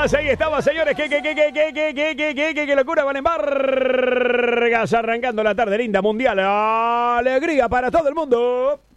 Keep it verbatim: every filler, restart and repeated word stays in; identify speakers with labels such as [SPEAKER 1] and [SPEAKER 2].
[SPEAKER 1] estamos, ahí estamos, señores. Qué, qué, qué, qué, qué, qué, qué, qué, qué, qué, qué locura, Valen Vargas, arrancando la tarde linda mundial. Alegría para todo el mundo.